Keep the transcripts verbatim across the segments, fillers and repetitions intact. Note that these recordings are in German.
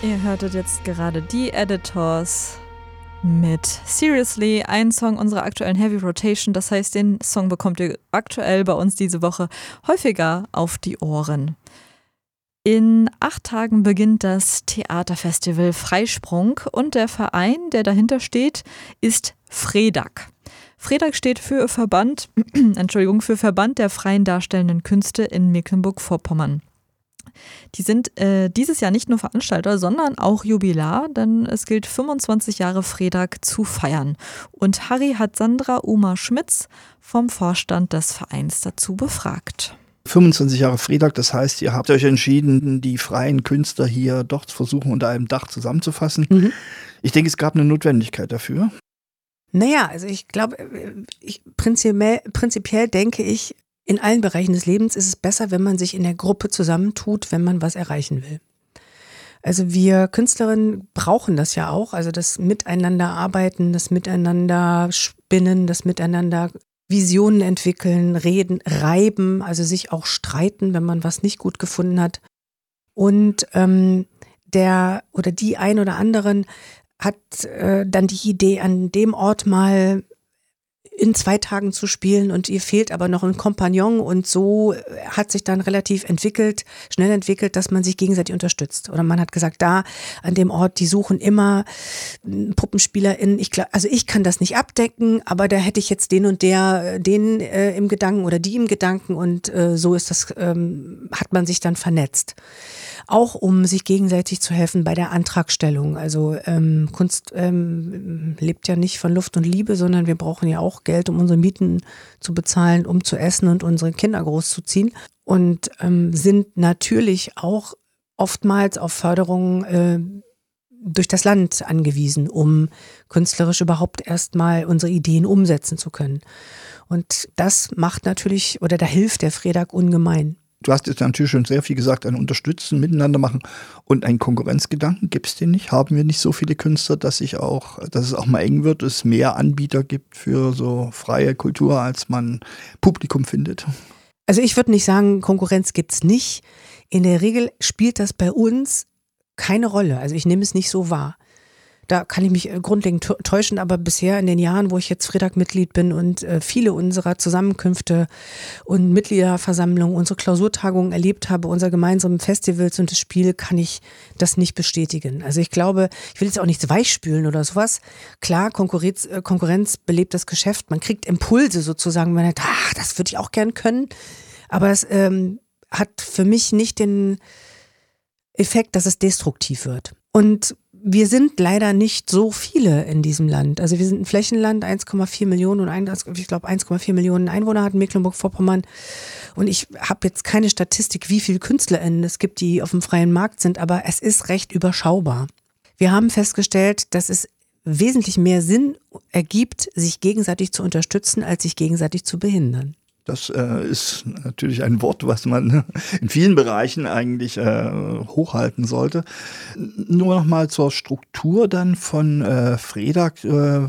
Ihr hörtet jetzt gerade die Editors mit Seriously, ein Song unserer aktuellen Heavy Rotation. Das heißt, den Song bekommt ihr aktuell bei uns diese Woche häufiger auf die Ohren. In acht Tagen beginnt das Theaterfestival Freisprung und der Verein, der dahinter steht, ist FREDAG. FREDAG steht für Verband, Entschuldigung, für Verband der freien darstellenden Künste in Mecklenburg-Vorpommern. Die sind äh, dieses Jahr nicht nur Veranstalter, sondern auch Jubilar, denn es gilt fünfundzwanzig Jahre FREDAG zu feiern. Und Harry hat Sandra Oma-Schmitz vom Vorstand des Vereins dazu befragt. fünfundzwanzig Jahre FREDAG, das heißt, ihr habt euch entschieden, die freien Künstler hier doch zu versuchen, unter einem Dach zusammenzufassen. Mhm. Ich denke, es gab eine Notwendigkeit dafür. Naja, also ich glaube, ich, prinzipiell, prinzipiell denke ich, in allen Bereichen des Lebens ist es besser, wenn man sich in der Gruppe zusammentut, wenn man was erreichen will. Also wir Künstlerinnen brauchen das ja auch, also das Miteinander arbeiten, das Miteinander spinnen, das Miteinander Visionen entwickeln, reden, reiben, also sich auch streiten, wenn man was nicht gut gefunden hat. Und ähm, der oder die ein oder anderen hat äh, dann die Idee, an dem Ort mal in zwei Tagen zu spielen und ihr fehlt aber noch ein Kompagnon und so hat sich dann relativ entwickelt, schnell entwickelt, dass man sich gegenseitig unterstützt. Oder man hat gesagt, da an dem Ort, die suchen immer PuppenspielerInnen. Ich glaub, also ich kann das nicht abdecken, aber da hätte ich jetzt den und der, den äh, im Gedanken oder die im Gedanken und äh, so ist das, ähm, hat man sich dann vernetzt. Auch um sich gegenseitig zu helfen bei der Antragstellung. Also ähm, Kunst ähm, lebt ja nicht von Luft und Liebe, sondern wir brauchen ja auch Geld, um unsere Mieten zu bezahlen, um zu essen und unsere Kinder großzuziehen. Und ähm, sind natürlich auch oftmals auf Förderung äh, durch das Land angewiesen, um künstlerisch überhaupt erstmal unsere Ideen umsetzen zu können. Und das macht natürlich, oder da hilft der FREDAG ungemein. Du hast jetzt natürlich schon sehr viel gesagt, ein Unterstützen, Miteinander machen und einen Konkurrenzgedanken. Gibt es den nicht? Haben wir nicht so viele Künstler, dass ich auch, dass es auch mal eng wird, es mehr Anbieter gibt für so freie Kultur, als man Publikum findet? Also ich würde nicht sagen, Konkurrenz gibt's nicht. In der Regel spielt das bei uns keine Rolle. Also ich nehme es nicht so wahr. Da kann ich mich grundlegend täuschen, aber bisher in den Jahren, wo ich jetzt FREDAG-Mitglied bin und äh, viele unserer Zusammenkünfte und Mitgliederversammlungen, unsere Klausurtagungen erlebt habe, unser gemeinsamen Festivals und das Spiel, kann ich das nicht bestätigen. Also ich glaube, ich will jetzt auch nichts weichspülen oder sowas. Klar, Konkurrenz, äh, Konkurrenz belebt das Geschäft. Man kriegt Impulse sozusagen, man denkt, ach, das würde ich auch gern können. Aber es ähm, hat für mich nicht den Effekt, dass es destruktiv wird. Und wir sind leider nicht so viele in diesem Land. Also wir sind ein Flächenland, eins Komma vier Millionen und ein, ich glaube eins Komma vier Millionen Einwohner hat Mecklenburg-Vorpommern. Und ich habe jetzt keine Statistik, wie viele KünstlerInnen es gibt, die auf dem freien Markt sind, aber es ist recht überschaubar. Wir haben festgestellt, dass es wesentlich mehr Sinn ergibt, sich gegenseitig zu unterstützen, als sich gegenseitig zu behindern. Das äh, ist natürlich ein Wort, was man in vielen Bereichen eigentlich äh, hochhalten sollte. Nur noch mal zur Struktur dann von äh, FREDAG. Äh,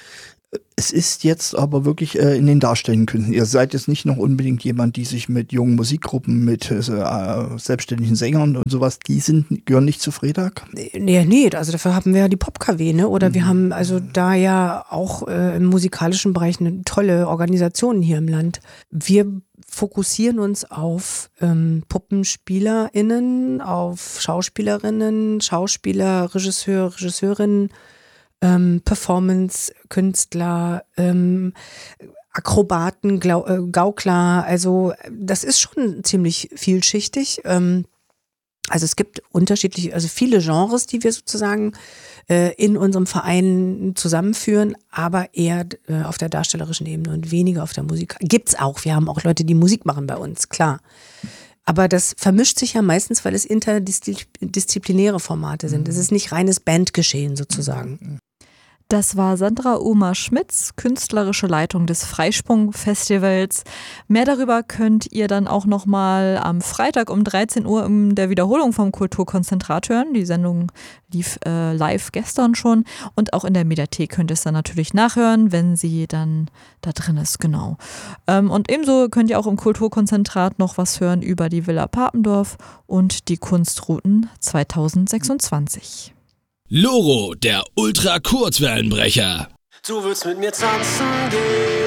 es ist jetzt aber wirklich äh, in den darstellenden Künsten. Ihr seid jetzt nicht noch unbedingt jemand, die sich mit jungen Musikgruppen, mit äh, selbstständigen Sängern und sowas, die sind, gehören nicht zu FREDAG? Nee, nee, also dafür haben wir ja die Pop-K W, ne? Oder mhm. wir haben also da ja auch äh, im musikalischen Bereich eine tolle Organisation hier im Land. Wir fokussieren uns auf ähm, PuppenspielerInnen, auf Schauspielerinnen, Schauspieler, Regisseur, Regisseurinnen, Ähm, Performance-Künstler, ähm, Akrobaten, Glau- äh, Gaukler, also das ist schon ziemlich vielschichtig. Ähm, also es gibt unterschiedliche, also viele Genres, die wir sozusagen äh, in unserem Verein zusammenführen, aber eher äh, auf der darstellerischen Ebene und weniger auf der Musik. Gibt's auch, wir haben auch Leute, die Musik machen bei uns, klar. Aber das vermischt sich ja meistens, weil es interdisziplinäre Formate sind. Es ist nicht reines Bandgeschehen sozusagen. Das war Sandra Oma Schmitz, künstlerische Leitung des Freisprung-Festivals. Mehr darüber könnt ihr dann auch nochmal am Freitag um dreizehn Uhr in der Wiederholung vom Kulturkonzentrat hören. Die Sendung lief äh, live gestern schon und auch in der Mediathek könnt ihr es dann natürlich nachhören, wenn sie dann da drin ist, genau. Ähm, und ebenso könnt ihr auch im Kulturkonzentrat noch was hören über die Villa Papendorf und die Kunstrouten zweitausendsechsundzwanzig. Loro, der Ultra-Kurzwellenbrecher. Du willst mit mir tanzen gehen.